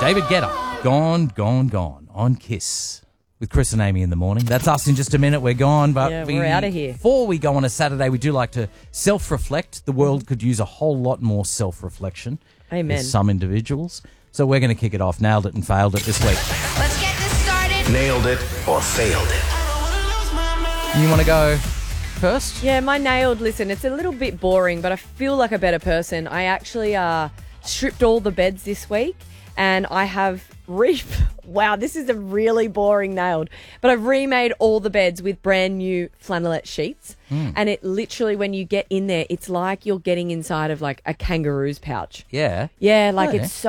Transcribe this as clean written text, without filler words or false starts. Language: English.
David Guetta, Gone, Gone, Gone on Kiss with Chris and Amy in the morning. That's us in just a minute. We're gone. But we're out of here. Before we go on a Saturday, we do like to self-reflect. The world could use a whole lot more self-reflection. Amen. With some individuals. So we're going to kick it off. Nailed it and failed it this week. Let's get this started. Nailed it or failed it. You want to go first? Yeah, my nailed, listen, it's a little bit boring, but I feel like a better person. I actually stripped all the beds this week, and I have wow, this is a really boring nailed, but I've remade all the beds with brand new flannelette sheets, and it literally, when you get in there, it's like you're getting inside of like a kangaroo's pouch. Yeah. Yeah, like Oh, yeah. it's so